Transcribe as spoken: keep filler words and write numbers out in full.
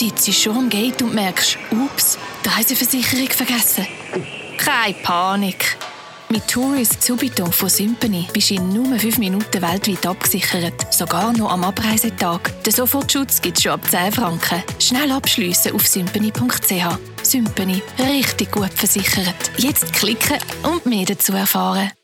sitzt schon am Gate und merkst, ups, die Reiseversicherung vergessen. Keine Panik. Mit Tourist Subito von Sympany bist du in nur fünf Minuten weltweit abgesichert. Sogar noch am Abreisetag. Den Sofortschutz gibt es schon ab zehn Franken. Schnell abschliessen auf sympany punkt c h. Sympany. Richtig gut versichert. Jetzt klicken und mehr dazu erfahren.